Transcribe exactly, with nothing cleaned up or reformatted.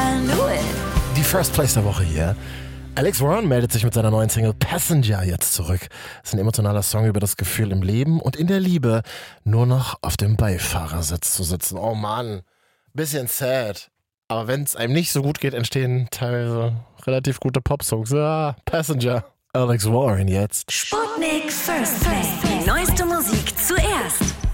null. Die First Place der Woche hier. Alex Warren meldet sich mit seiner neuen Single Passenger jetzt zurück. Das ist ein emotionaler Song über das Gefühl im Leben und in der Liebe nur noch auf dem Beifahrersitz zu sitzen. Oh Mann, bisschen sad. Aber wenn es einem nicht so gut geht, entstehen teilweise relativ gute Popsongs. Ah, Passenger. Alex Warren jetzt. Sputnik First Place. Die neueste Musik zuerst.